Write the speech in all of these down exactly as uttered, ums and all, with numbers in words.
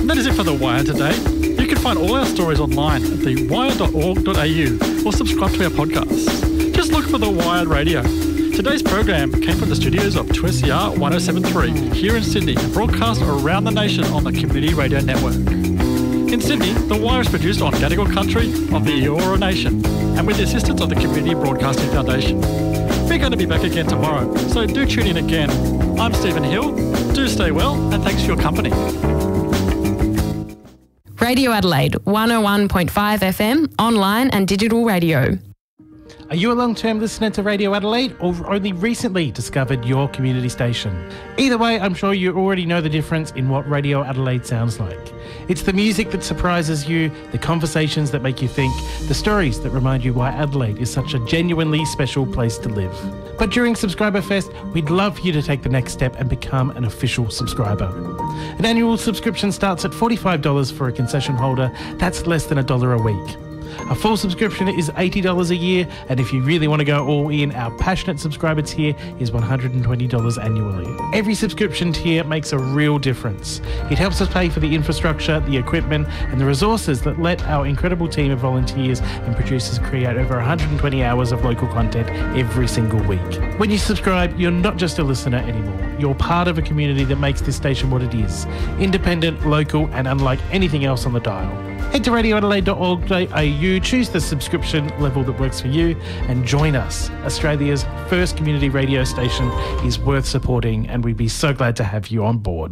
And that is it for The Wire today. You can find all our stories online at the wire dot org dot a u or subscribe to our podcasts. Just look for The Wired Radio. Today's program came from the studios of two S E R one oh seven point three here in Sydney and broadcast around the nation on the Community Radio Network. In Sydney, The Wire is produced on Gadigal country of the Eora Nation and with the assistance of the Community Broadcasting Foundation. We're going to be back again tomorrow, so do tune in again. I'm Stephen Hill. Do stay well and thanks for your company. Radio Adelaide, one oh one point five F M, online and digital radio. Are you a long-term listener to Radio Adelaide or only recently discovered your community station? Either way, I'm sure you already know the difference in what Radio Adelaide sounds like. It's the music that surprises you, the conversations that make you think, the stories that remind you why Adelaide is such a genuinely special place to live. But during Subscriber Fest, we'd love you to take the next step and become an official subscriber. An annual subscription starts at forty-five dollars for a concession holder. That's less than a dollar a week. A full subscription is eighty dollars a year, and if you really want to go all in, our passionate subscriber tier is one hundred twenty dollars annually. Every subscription tier makes a real difference. It helps us pay for the infrastructure, the equipment, and the resources that let our incredible team of volunteers and producers create over one hundred twenty hours of local content every single week. When you subscribe, you're not just a listener anymore. You're part of a community that makes this station what it is. Independent, local, and unlike anything else on the dial. Head to radio adelaide dot org dot a u, choose the subscription level that works for you, and join us. Australia's first community radio station is worth supporting, and we'd be so glad to have you on board.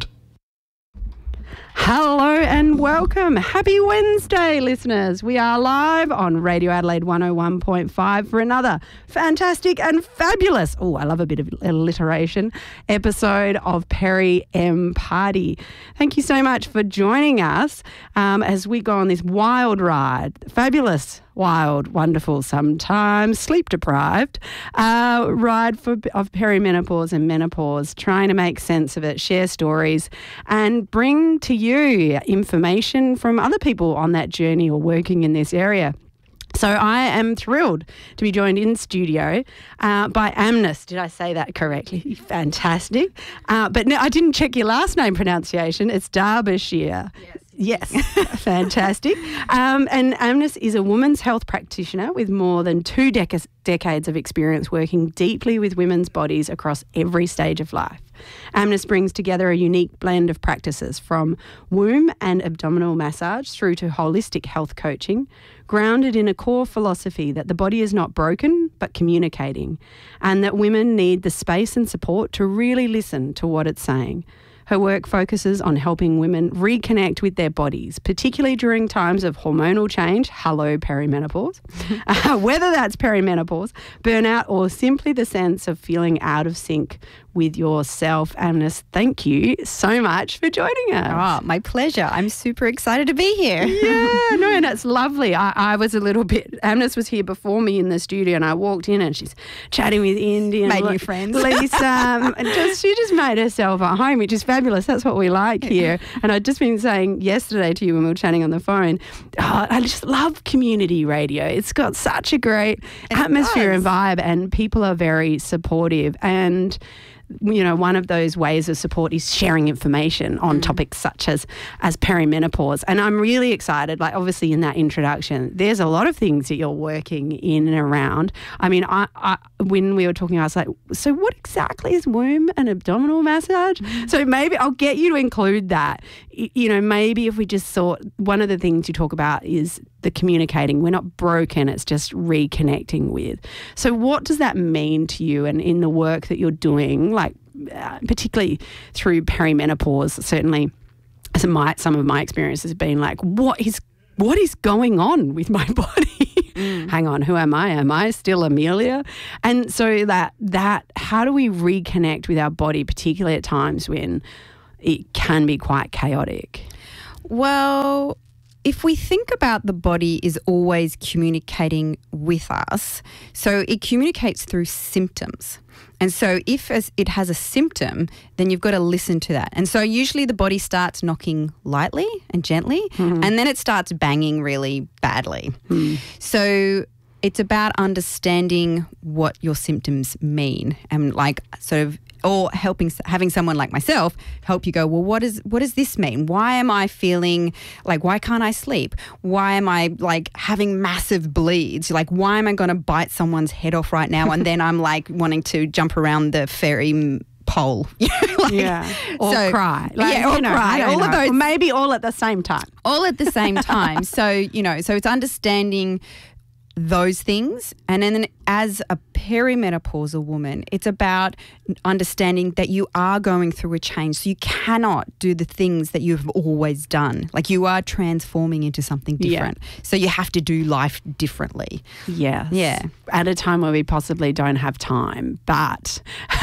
Hello and welcome. Happy Wednesday, listeners. We are live on Radio Adelaide one oh one point five for another fantastic and fabulous, oh, I love a bit of alliteration, episode of Perry M Party. Thank you so much for joining us um, as we go on this wild ride, fabulous, wild, wonderful, sometimes sleep-deprived uh, ride for, of perimenopause and menopause, trying to make sense of it, share stories and bring to you information from other people on that journey or working in this area. So I am thrilled to be joined in studio uh, by Amnes. Did I say that correctly? Fantastic. Uh, but no, I didn't check your last name pronunciation. It's Derbyshire. Yes. Yes, fantastic. Um, and Amnes is a women's health practitioner with more than two dec- decades of experience working deeply with women's bodies across every stage of life. Amnes brings together a unique blend of practices from womb and abdominal massage through to holistic health coaching, grounded in a core philosophy that the body is not broken but communicating, and that women need the space and support to really listen to what it's saying. Her work focuses on helping women reconnect with their bodies, particularly during times of hormonal change, hello perimenopause, uh, whether that's perimenopause, burnout, or simply the sense of feeling out of sync with yourself. Amnes, thank you so much for joining us. Oh, my pleasure. I'm super excited to be here. Yeah, no, and it's lovely. I, I was a little bit, Amnes was here before me in the studio and I walked in and she's chatting with Indy and made new friends. Lisa, um, and just, she just made herself at home, which is fabulous. That's what we like here. And I'd just been saying yesterday to you when we were chatting on the phone, oh, I just love community radio. It's got such a great it atmosphere does. and vibe, and people are very supportive. And you know, one of those ways of support is sharing information on mm. topics such as as perimenopause. And I'm really excited, like obviously in that introduction, there's a lot of things that you're working in and around. I mean, I, I when we were talking, I was like, so what exactly is womb and abdominal massage? Mm. So maybe I'll get you to include that. You know, maybe if we just thought, one of the things you talk about is the communicating. We're not broken, it's just reconnecting with. So what does that mean to you and in the work that you're doing, like uh, particularly through perimenopause? Certainly some, my, some of my experience has been like, what is what is going on with my body? Mm. Hang on, who am I? Am I still Amelia? And so that that how do we reconnect with our body, particularly at times when it can be quite chaotic? Well, if we think about the body is always communicating with us, so it communicates through symptoms. And so if it has a symptom, then you've got to listen to that. And so usually the body starts knocking lightly and gently, mm-hmm. and then it starts banging really badly. Mm. So it's about understanding what your symptoms mean and like sort of or helping having someone like myself help you go, well, what is what does this mean? Why am I feeling like, why can't I sleep? Why am I like having massive bleeds? Like, why am I going to bite someone's head off right now? And then I'm like wanting to jump around the ferry pole. like, yeah. Or so, cry. Like, yeah, or you know, cry. all All of of those. those. Maybe all at the same time. All at the same time. So, you know, so it's understanding those things. And then as a perimenopausal woman, it's about understanding that you are going through a change. So you cannot do the things that you've always done. Like you are transforming into something different. Yeah. So you have to do life differently. Yes. Yeah. At a time where we possibly don't have time, but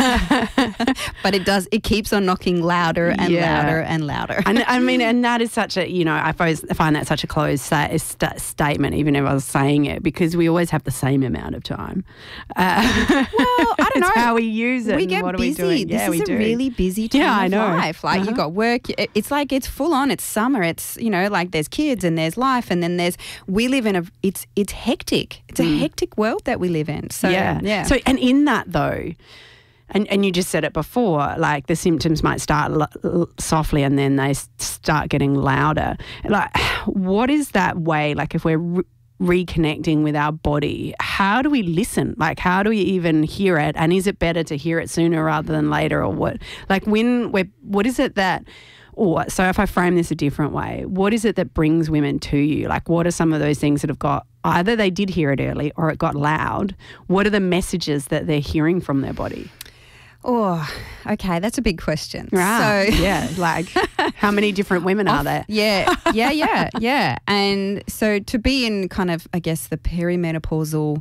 but it does, it keeps on knocking louder and Yeah. louder and louder. and I mean, and that is such a, you know, I suppose I find that such a closed sta- st- statement, even if I was saying it, because we always have the same amount of time. Uh, well, I don't it's know. how we use it. We and get what busy. Are we doing? This yeah, is we a do. really busy time Yeah, I of know. life. Like Uh-huh. you got work. It- It's like it's full on. It's summer. It's, you know, like there's kids and there's life and then there's, we live in a, it's it's hectic. It's a hectic world that we live in. So yeah. yeah. So, and in that though, and, and you just said it before, like the symptoms might start l- l- softly and then they s- start getting louder. Like, what is that way? Like, if we're re- reconnecting with our body, how do we listen? Like, how do we even hear it? And is it better to hear it sooner rather than later, or what? Like, when we're, what is it that, or so if I frame this a different way, what is it that brings women to you? Like, what are some of those things that have got, either they did hear it early or it got loud? What are the messages that they're hearing from their body? Oh, okay. That's a big question. Right. So yeah, like how many different women are there? Yeah, yeah, yeah, yeah. And so to be in kind of, I guess, the perimenopausal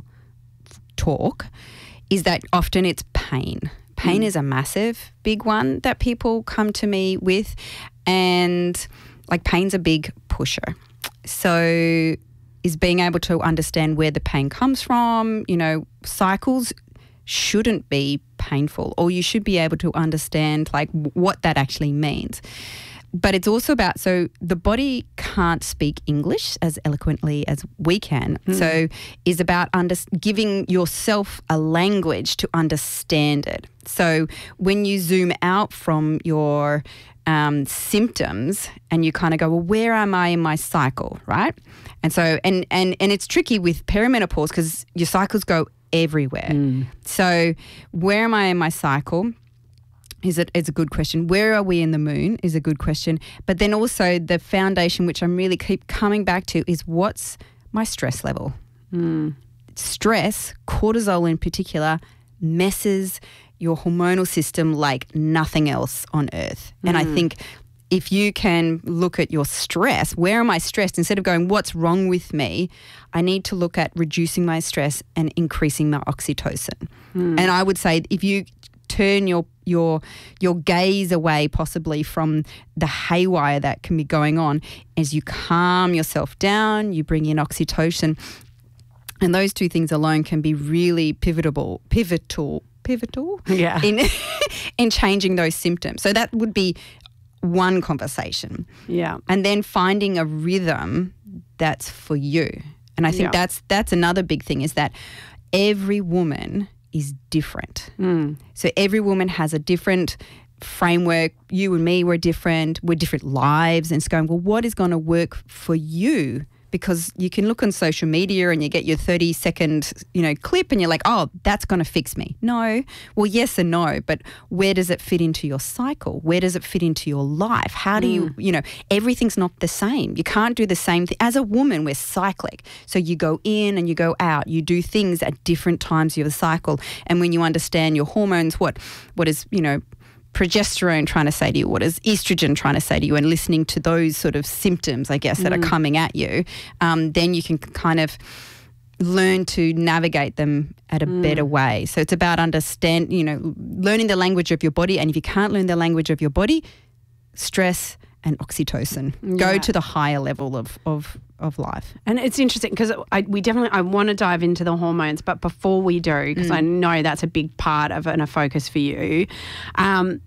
talk is that often it's pain. Pain mm. is a massive, big one that people come to me with, and like pain's a big pusher. So is being able to understand where the pain comes from, you know, cycles shouldn't be painful, or you should be able to understand like what that actually means. But it's also about, so the body can't speak English as eloquently as we can. Mm. So is about under, giving yourself a language to understand it. So when you zoom out from your um, symptoms and you kind of go, well, where am I in my cycle, right? And so, and and and it's tricky with perimenopause because your cycles go everywhere. Mm. So where am I in my cycle? Is it? It's a good question. Where are we in the moon is a good question. But then also the foundation, which I'm really keep coming back to, is what's my stress level? Mm. Stress, cortisol in particular, messes your hormonal system like nothing else on earth. Mm. And I think if you can look at your stress, where am I stressed? Instead of going, what's wrong with me? I need to look at reducing my stress and increasing my oxytocin. Mm. And I would say if you turn your your your gaze away possibly from the haywire that can be going on, as you calm yourself down, you bring in oxytocin, and those two things alone can be really pivotal, pivotal, pivotal yeah. in in changing those symptoms. So that would be one conversation. Yeah. And then finding a rhythm that's for you. And I think yeah. that's that's another big thing, is that every woman is different. Mm. So every woman has a different framework. You and me, we're different. We're different lives. And it's going, well, what is going to work for you? Because you can look on social media and you get your thirty second, you know, clip and you're like, oh, that's going to fix me. No. Well, yes and no, but where does it fit into your cycle? Where does it fit into your life? How do mm. you, you know, everything's not the same. You can't do the same thing. As a woman, we're cyclic. So you go in and you go out. You do things at different times of the cycle. And when you understand your hormones, what, what is, you know, progesterone trying to say to you, what is estrogen trying to say to you, and listening to those sort of symptoms, I guess, that mm. are coming at you, um, then you can kind of learn to navigate them at a mm. better way. So it's about understand, you know, learning the language of your body. And if you can't learn the language of your body, stress and oxytocin. Yeah. Go to the higher level of, of, of life. And it's interesting because I, we definitely, I want to dive into the hormones, but before we do, because mm. I know that's a big part of it and a focus for you, um,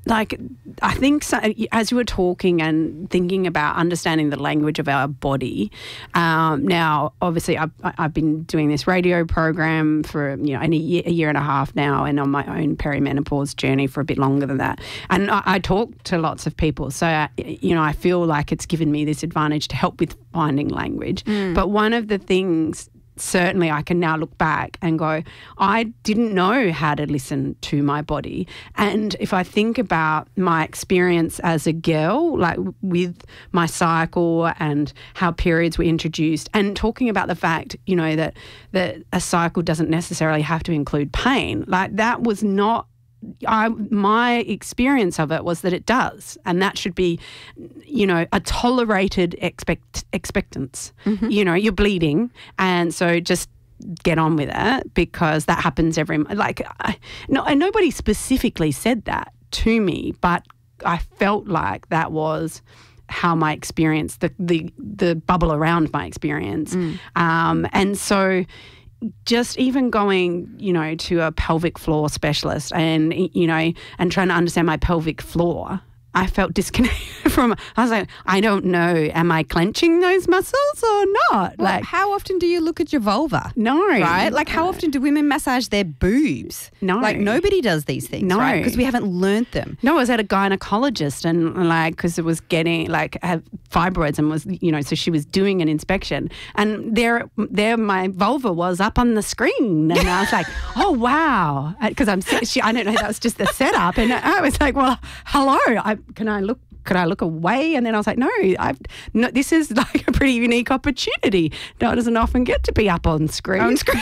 like, I think so, as you were talking and thinking about understanding the language of our body, um, now, obviously, I've, I've been doing this radio program for, you know, a year, a year and a half now, and on my own perimenopause journey for a bit longer than that. And I, I talk to lots of people. So, I, you know, I feel like it's given me this advantage to help with finding language. Mm. But one of the things, certainly I can now look back and go, I didn't know how to listen to my body. And if I think about my experience as a girl, like with my cycle and how periods were introduced, and talking about the fact, you know, that, that a cycle doesn't necessarily have to include pain, like that was not I, my experience of it was that it does, and that should be, you know, a tolerated expect expectance. Mm-hmm. You know, you're bleeding, and so just get on with it because that happens every like. I, no, and nobody specifically said that to me, but I felt like that was how my experience, the the the bubble around my experience, mm. um, and so. Just even going, you know, to a pelvic floor specialist and, you know, and trying to understand my pelvic floor, I felt disconnected from, I was like, I don't know, am I clenching those muscles or not? Well, like, how often do you look at your vulva? No. Right? Like, how often do women massage their boobs? No. Like, nobody does these things, no. right? Because we haven't learnt them. No, I was at a gynecologist and, like, because it was getting, like, have fibroids and was, you know, so she was doing an inspection and there, there my vulva was up on the screen and I was like, oh, wow. Because I'm, she, I don't know, that was just the setup. And I was like, well, hello, I, can I look could I look away? And then I was like, no, I've no, this is like a pretty unique opportunity. No, it doesn't often get to be up on screen. On screen.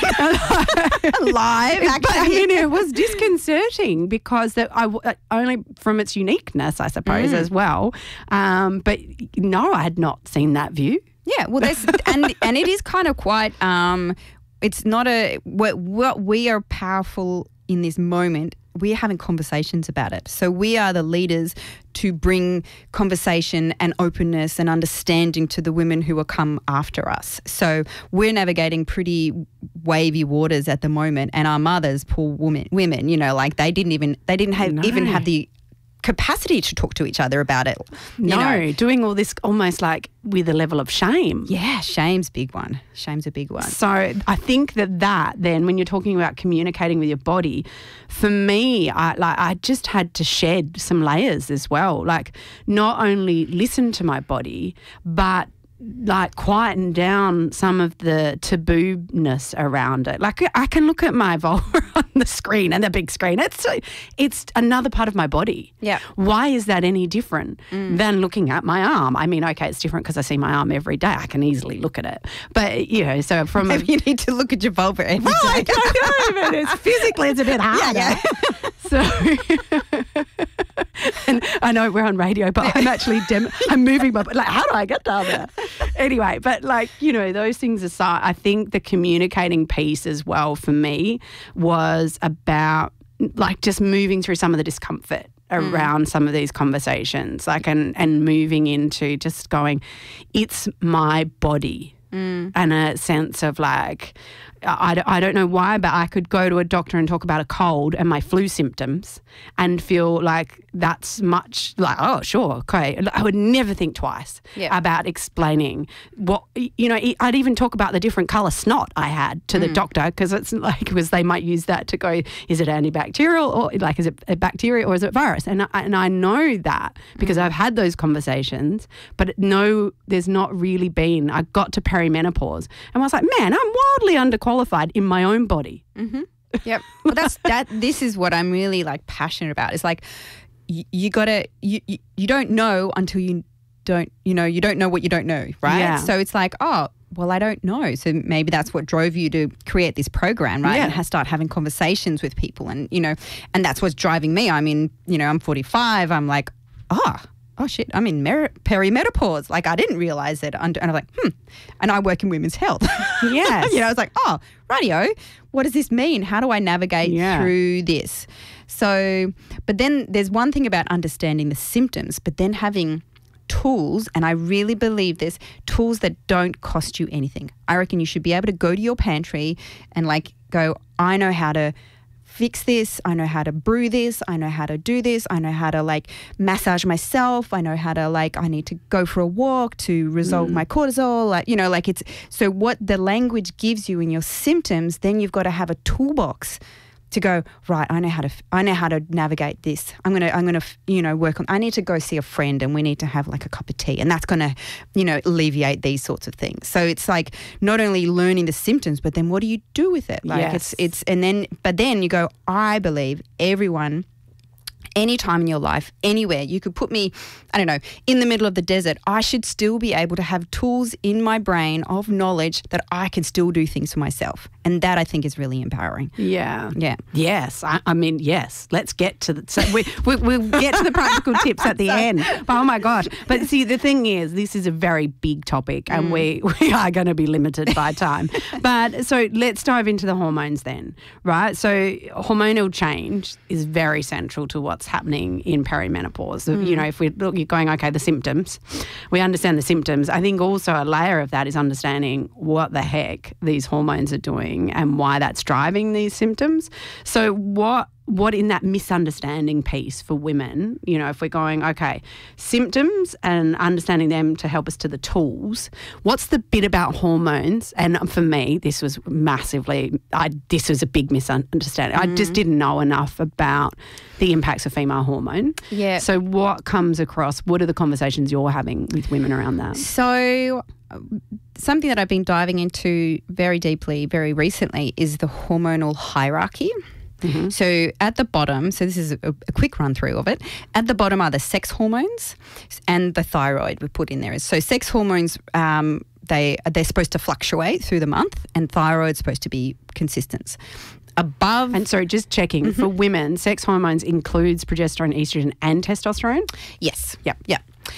Live, actually. But I mean, it was disconcerting because that I only from its uniqueness, I suppose, mm. as well. Um, but no, I had not seen that view. Yeah, well, there's and and it is kind of quite. Um, it's not a what, what we are powerful in this moment. We're having conversations about it. So we are the leaders to bring conversation and openness and understanding to the women who will come after us. So we're navigating pretty wavy waters at the moment, and our mothers, poor women, women, you know, like they didn't even they didn't have, no. even have the capacity to talk to each other about it. No, know. doing all this almost like with a level of shame. Yeah, shame's a big one. Shame's a big one. So I think that that then when you're talking about communicating with your body, for me, I like I just had to shed some layers as well. Like not only listen to my body, but like quieten down some of the taboo-ness around it. Like I can look at my vulva on the screen and the big screen. It's it's another part of my body. Yeah. Why is that any different mm. than looking at my arm? I mean, okay, it's different because I see my arm every day. I can easily look at it. But, you know, so from Maybe a, you need to look at your vulva every right, day. I know, but it's physically it's a bit harder. Yeah, yeah. So and I know we're on radio, but I'm actually dem- I'm moving my like how do I get down there? Anyway, but like, you know, those things aside, I think the communicating piece as well for me was about like just moving through some of the discomfort around mm. some of these conversations, like and, and moving into just going, it's my body. Mm. And a sense of like, I, I don't know why, but I could go to a doctor and talk about a cold and my flu symptoms and feel like that's much like, oh, sure, okay. I would never think twice yeah. about explaining what, you know, I'd even talk about the different colour snot I had to mm. the doctor because it's like, because they might use that to go, is it antibacterial or like, is it a bacteria or is it virus? And I, and I know that because mm. I've had those conversations, but no, there's not really been, I got to perimenopause and I was like, man, I'm wildly underqualified in my own body. Mm-hmm. Yep. Well, that's that. This is what I'm really like passionate about. It's like you, you gotta you, you you don't know until you don't you know you don't know what you don't know, right? Yeah. So it's like, oh, well, I don't know. So maybe that's what drove you to create this program, right? Yeah. And has start having conversations with people, and you know, and that's what's driving me. I mean, you know, I'm forty-five. I'm like, ah. Oh, oh shit, I'm in mer- perimenopause. Like I didn't realize it. And I'm like, hmm. And I work in women's health. Yes. You know, I was like, oh, radio, what does this mean? How do I navigate yeah. through this? So, but then there's one thing about understanding the symptoms, but then having tools, and I really believe this, tools that don't cost you anything. I reckon you should be able to go to your pantry and like go, I know how to fix this. I know how to brew this. I know how to do this. I know how to like massage myself. I know how to like, I need to go for a walk to resolve mm. my cortisol. Like, you know, like it's, so what the language gives you in your symptoms, then you've got to have a toolbox to go, right, I know how to, I know how to navigate this. I'm going to, I'm going to, you know, work on, I need to go see a friend and we need to have like a cup of tea, and that's going to, you know, alleviate these sorts of things. So it's like not only learning the symptoms, but then what do you do with it? Like yes. it's, it's, and then, but then you go, I believe everyone, any time in your life, anywhere, you could put me, I don't know, in the middle of the desert, I should still be able to have tools in my brain of knowledge that I can still do things for myself. And that I think is really empowering. Yeah. Yeah. Yes. I, I mean, yes. Let's get to the, so we, we, we'll get to the practical tips at the end. But, oh my gosh. But see, the thing is, this is a very big topic and mm. we, we are going to be limited by time. But so let's dive into the hormones then, right? So hormonal change is very central to what's happening in perimenopause. Mm. You know, if we're looking, going, okay, the symptoms, we understand the symptoms. I think also a layer of that is understanding what the heck these hormones are doing and why that's driving these symptoms. So what what in that misunderstanding piece for women, you know, if we're going, okay, symptoms and understanding them to help us to the tools, what's the bit about hormones? And for me, this was massively, I, this was a big misunderstanding. Mm. I just didn't know enough about the impacts of female hormone. Yeah. So what comes across, what are the conversations you're having with women around that? So something that I've been diving into very deeply, very recently, is the hormonal hierarchy. Mm-hmm. So at the bottom, so this is a, a quick run through of it. At the bottom are the sex hormones and the thyroid we put in there. So sex hormones, um, they, they're supposed to fluctuate through the month, and thyroid's supposed to be consistent. Above... And sorry, just checking, mm-hmm. for women, sex hormones includes progesterone, estrogen and testosterone? Yes. Yep. Yep.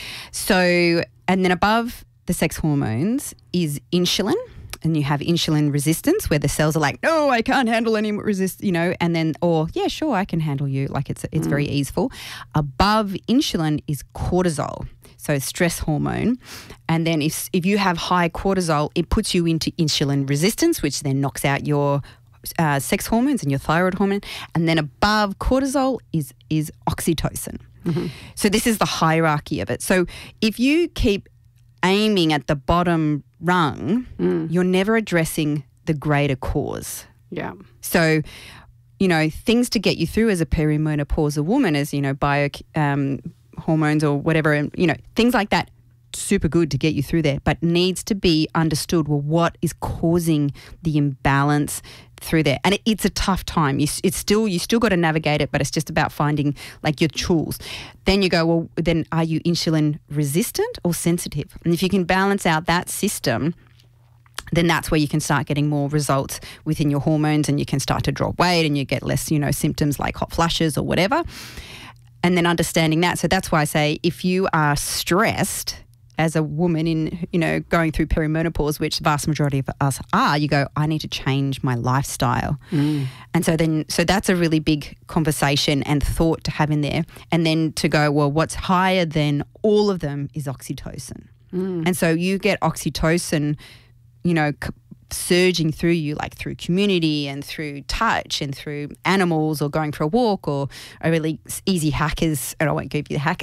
So, and then above the sex hormones is insulin. And you have insulin resistance where the cells are like, no, I can't handle any more resist, you know, and then, or yeah, sure, I can handle you. Like it's it's mm. very easeful. Above insulin is cortisol, so stress hormone. And then if if you have high cortisol, it puts you into insulin resistance, which then knocks out your uh, sex hormones and your thyroid hormone. And then above cortisol is is oxytocin. Mm-hmm. So this is the hierarchy of it. So if you keep aiming at the bottom rung, mm. you're never addressing the greater cause. Yeah. So, you know, things to get you through as a perimenopausal woman is, you know, bio um, hormones or whatever, and, you know, things like that, super good to get you through there, but needs to be understood, well, what is causing the imbalance through there? And it, it's a tough time. You, it's still, you still got to navigate it, but it's just about finding like your tools. Then you go, well, then are you insulin resistant or sensitive? And if you can balance out that system, then that's where you can start getting more results within your hormones, and you can start to drop weight and you get less, you know, symptoms like hot flushes or whatever. And then understanding that. So that's why I say if you are stressed as a woman in, you know, going through perimenopause, which the vast majority of us are, you go, I need to change my lifestyle. Mm. And so then, so that's a really big conversation and thought to have in there. And then to go, well, what's higher than all of them is oxytocin. Mm. And so you get oxytocin, you know, c- surging through you, like through community and through touch and through animals or going for a walk, or a really easy hack is, and I won't give you the hack.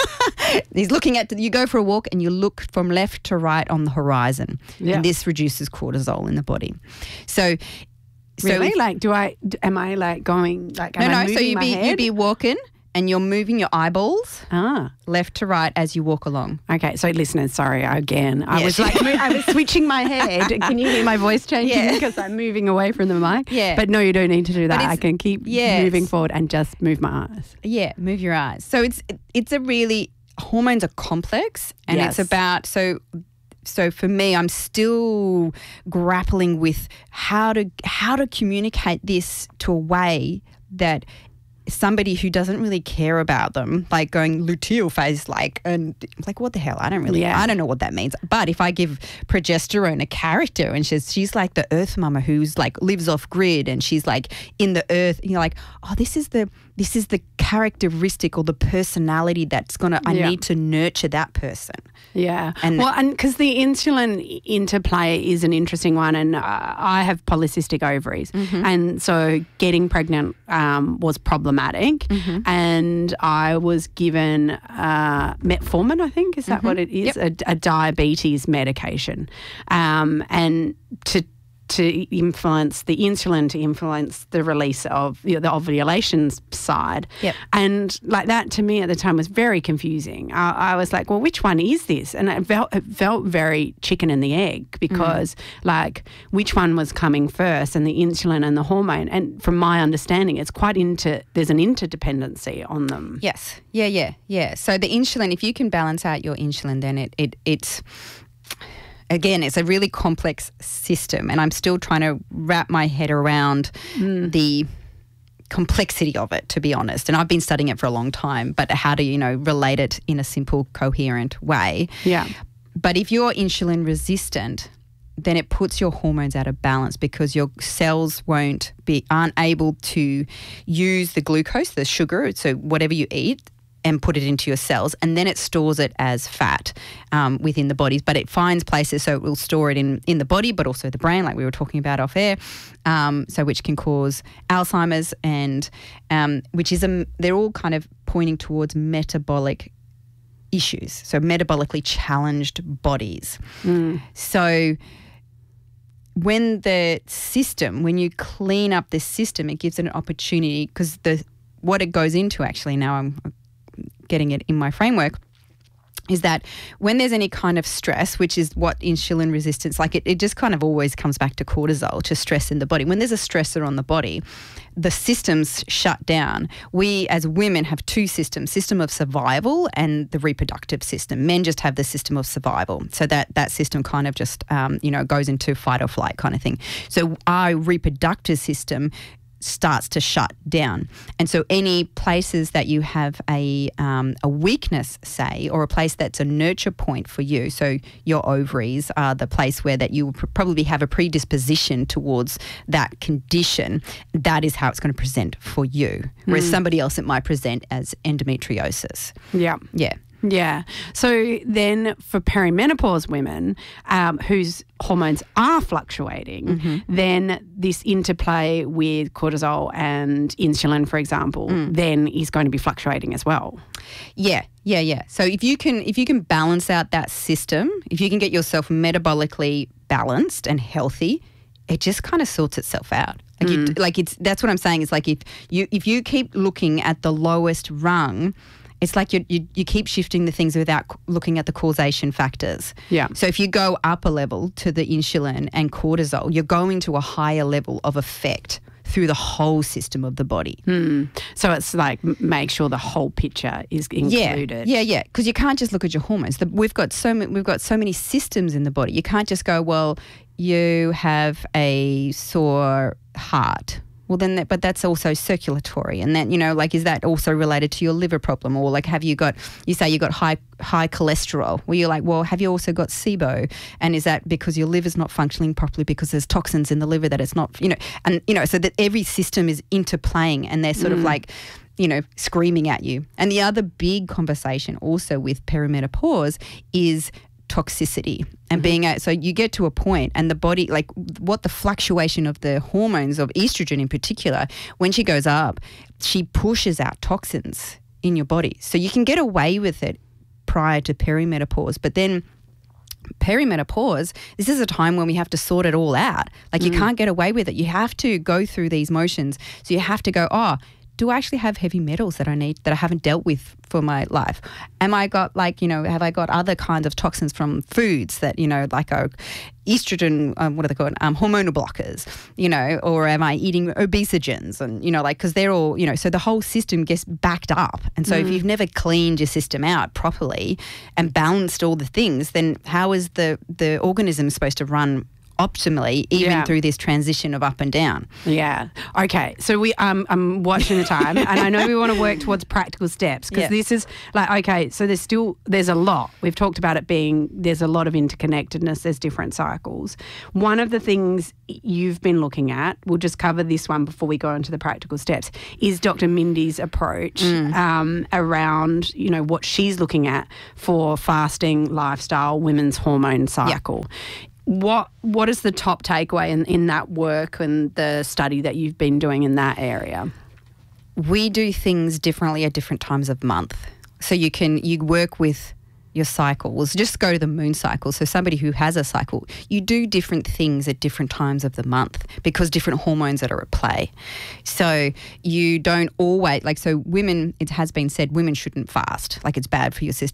He's looking at, you go for a walk and you look from left to right on the horizon. Yeah. And this reduces cortisol in the body. So, so really? If, like, do I, am I like going, like, am no, I no, so you'd be, you'd be walking and you're moving your eyeballs ah. left to right as you walk along. Okay, so listeners, sorry, again, I yes. was like, I was switching my head. Can you hear my voice changing yeah. because I'm moving away from the mic? Yeah. But no, you don't need to do that. I can keep yes. moving forward and just move my eyes. Yeah, move your eyes. So it's it's a really, hormones are complex, and yes. it's about, so So for me, I'm still grappling with how to how to communicate this to a way that somebody who doesn't really care about them, like going luteal phase, like, and like, what the hell? I don't really, yeah. I don't know what that means. But if I give progesterone a character, and she's she's like the earth mama who's like lives off grid, and she's like in the earth, and you're like, oh, this is the this is the characteristic or the personality that's going to, I Yeah. need to nurture that person. Yeah. And- well, and because the insulin interplay is an interesting one, and uh, I have polycystic ovaries, Mm-hmm. and so getting pregnant um, was problematic, Mm-hmm. and I was given uh, metformin, I think, is that what it is? A, a diabetes medication, um, and to to influence the insulin, to influence the release of you know, the ovulation side. Yep. And like that to me at the time was very confusing. I, I was like, well, which one is this? And it felt, it felt very chicken and the egg because Mm. like which one was coming first, and the insulin and the hormone. And from my understanding, it's quite into, there's an interdependency on them. Yes. Yeah, yeah, yeah. So the insulin, if you can balance out your insulin, then it, it it's, again, it's a really complex system, and I'm still trying to wrap my head around the complexity of it, to be honest. And I've been studying it for a long time, but how do you know relate it in a simple, coherent way? Yeah. But if you're insulin resistant, then it puts your hormones out of balance because your cells won't be aren't able to use the glucose, the sugar, so whatever you eat, and put it into your cells, and then it stores it as fat um, within the bodies. But it finds places, so it will store it in, in the body, but also the brain, like we were talking about off air, um, so which can cause Alzheimer's, and um, which is a, they're all kind of pointing towards metabolic issues, so metabolically challenged bodies. So when the system, when you clean up the system, it gives it an opportunity, because the what it goes into actually, now I'm getting it in my framework, is that when there's any kind of stress, which is what insulin resistance, like it, it just kind of always comes back to cortisol, to stress in the body. When there's a stressor on the body, the systems shut down. We as women have two systems, system of survival and the reproductive system. Men just have the system of survival. So that, that system kind of just, um, you know, goes into fight or flight kind of thing. So our reproductive system starts to shut down. And so any places that you have a um, a weakness, say, or a place that's a nurture point for you, so your ovaries are the place where that you will pr- probably have a predisposition towards that condition, that is how it's going to present for you. Whereas somebody else, it might present as endometriosis. Yeah. Yeah. Yeah. So then for perimenopause women um, whose hormones are fluctuating, Mm-hmm. then this interplay with cortisol and insulin, for example, Mm. then is going to be fluctuating as well. Yeah, yeah, yeah. So if you can if you can balance out that system, if you can get yourself metabolically balanced and healthy, it just kind of sorts itself out. Like, you, like it's that's what I'm saying. It's like if you if you keep looking at the lowest rung, it's like you, you you keep shifting the things without c- looking at the causation factors. Yeah. So if you go up a level to the insulin and cortisol, you're going to a higher level of effect through the whole system of the body. So it's like m- make sure the whole picture is included. Yeah, yeah, yeah. Because you can't just look at your hormones. The, we've got so many, we've got so many systems in the body. You can't just go, well, you have a sore heart. Well, then, that, but that's also circulatory, and then you know, like, is that also related to your liver problem, or like, have you got? You say you got high high cholesterol. Well, you're like, well, have you also got S I B O? And is that because your liver's not functioning properly because there's toxins in the liver that it's not, you know, and you know, so that every system is interplaying, and they're sort of like, you know, screaming at you. And the other big conversation also with perimenopause is toxicity and being a, so you get to a point and the body, like what the fluctuation of the hormones of estrogen in particular, when she goes up, she pushes out toxins in your body. So you can get away with it prior to perimenopause, but then perimenopause, this is a time when we have to sort it all out. Like you can't get away with it. You have to go through these motions. So you have to go, oh, do I actually have heavy metals that I need, that I haven't dealt with for my life? Am I got like, you know, have I got other kinds of toxins from foods that, you know, like a estrogen, um, what are they called, um, hormonal blockers, you know, or am I eating obesogens? And, you know, like, because they're all, you know, so the whole system gets backed up. And so if you've never cleaned your system out properly and balanced all the things, then how is the, the organism supposed to run optimally, even Yeah. through this transition of up and down. Yeah. Okay. So we um I'm watching the time, and I know we want to work towards practical steps because Yeah. this is like okay. So there's still there's a lot we've talked about it being there's a lot of interconnectedness. There's different cycles. One of the things you've been looking at, we'll just cover this one before we go into the practical steps, is Doctor Mindy's approach um, around you know what she's looking at for fasting, lifestyle, women's hormone cycle. What what is the top takeaway in, in that work and the study that you've been doing in that area? We do things differently at different times of month. So you can you work with your cycles. Just go to the moon cycle. So somebody who has a cycle, you do different things at different times of the month because different hormones that are at play. So you don't always, like, so women, it has been said women shouldn't fast. Like, it's bad for your system.